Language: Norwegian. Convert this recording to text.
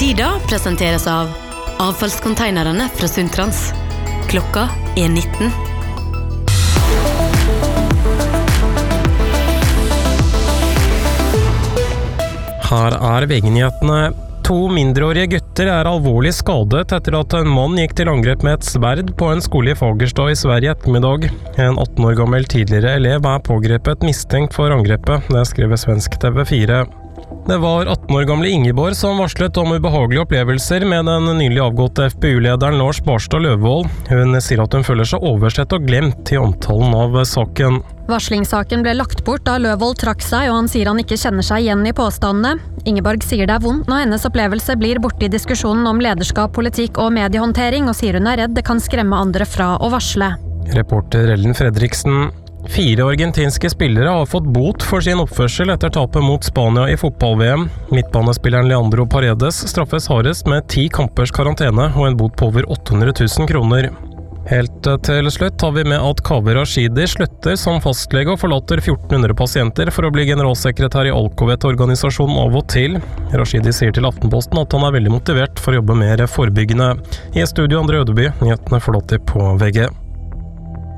Sida presenteres av avfallskonteinerne fra Sundtrans. Klokka 19. Her VG-nyhetene. 2 mindreårige gutter alvorlig skadet etter at en mann gikk til angrep med et sverd på en skole i Fagerstad i Sverige ettermiddag. En 18 år gammel tidligere elev pågrepet mistenkt for angrepet, det skriver svensk TV4. Det var 18 år gamle Ingeborg som varslet om ubehagelige opplevelser med den nylig avgåtte FPU-lederen Lars Barstad Løvvold. Hun sier at hun føler seg oversett og glemt i omtalen av saken. Varslingssaken ble lagt bort da Løvvold trakk seg, og han sier han ikke kjenner seg igjen i påstandene. Ingeborg sier det vondt når hennes opplevelse blir borte i diskusjonen om lederskap, politikk og mediehåndtering, og sier hun redd det kan skremme andre fra å varsle. Reporter Ellen Fredriksen. 4 argentinske spillere har fått bot for sin oppførsel etter tapet mot Spania i fotball-VM. Midtbanespilleren Leandro Paredes straffes hardest med 10 kampers karantene og en bot på over 800 000 kroner. Helt til slutt har vi med at Kaveh Rashidi slutter som fastlege og forlater 1400 pasienter for å bli generalsekretær i Alcovet-organisasjonen av og til. Rashidi sier til Aftenposten at han veldig motivert for å jobbe mer forebyggende. I studio Andre Ødeby, nyhetene forlater på VG.